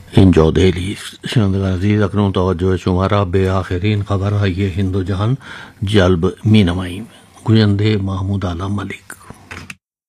इंजॉ daily अजीज अकरम तवज्जो शुमारा बे आखिरीन खबर है ये हिंदुजहान जल्ब मीनवाई में गुजंदे महमूद आलम मलिक।